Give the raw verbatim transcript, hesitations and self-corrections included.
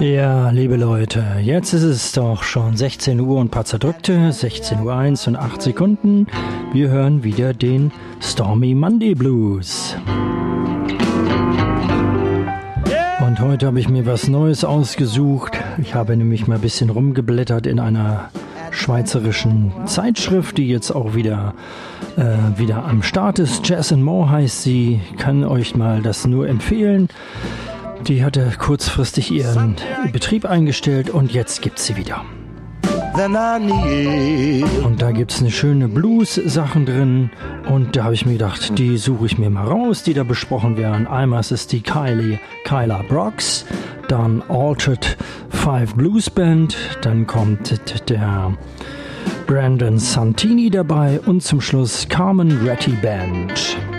Ja, liebe Leute, jetzt ist es doch schon sechzehn Uhr und ein paar zerdrückte, sechzehn Uhr eins und acht Sekunden. Wir hören wieder den Stormy Monday Blues. Und heute habe ich mir was Neues ausgesucht. Ich habe nämlich mal ein bisschen rumgeblättert in einer schweizerischen Zeitschrift, die jetzt auch wieder, äh, wieder am Start ist. Jazz and More heißt sie. Kann euch mal das nur empfehlen. Die hatte kurzfristig ihren Betrieb eingestellt und jetzt gibt's sie wieder. Und da gibt's eine schöne Blues-Sachen drin und da habe ich mir gedacht, die suche ich mir mal raus, die da besprochen werden. Einmal ist es die Kylie, Kyla Brooks, dann Altered Five Blues Band, dann kommt der Brandon Santini dabei und zum Schluss Carmen Ratty Band.